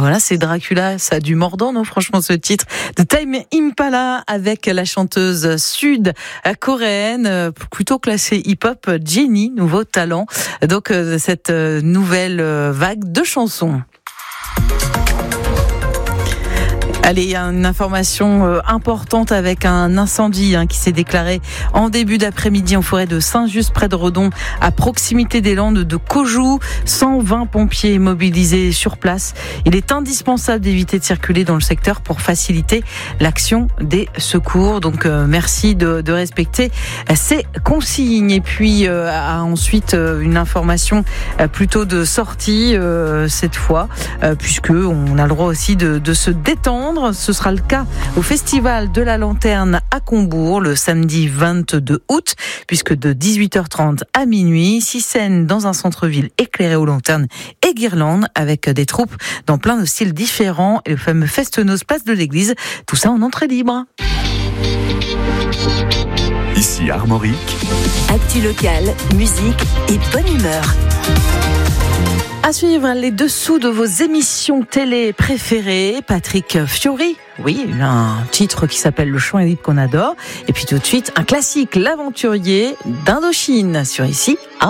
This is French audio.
voilà, c'est Dracula, ça a du mordant, non? Franchement, ce titre de Tame Impala avec la chanteuse sud-coréenne, plutôt classée hip-hop, Jennie, nouveau talent. Donc, cette nouvelle vague de chansons. Allez, il y a une information importante avec un incendie qui s'est déclaré en début d'après-midi en forêt de Saint-Just près de Redon, à proximité des Landes de Caujou. 120 pompiers mobilisés sur place. Il est indispensable d'éviter de circuler dans le secteur pour faciliter l'action des secours. Donc merci de respecter ces consignes. Et puis ensuite une information plutôt de sortie cette fois, puisque on a le droit aussi de se détendre. Ce sera le cas au Festival de la Lanterne à Combourg le samedi 22 août, puisque de 18h30 à minuit, 6 scènes dans un centre-ville éclairé aux lanternes et guirlandes, avec des troupes dans plein de styles différents et le fameux Festenoz place de l'église. Tout ça en entrée libre. Ici Armorique. Actu locale, musique et bonne humeur. À suivre les dessous de vos émissions télé préférées. Patrick Fiori, oui, il a un titre qui s'appelle Le Chant est libre qu'on adore. Et puis tout de suite, un classique, L'Aventurier d'Indochine sur Ici.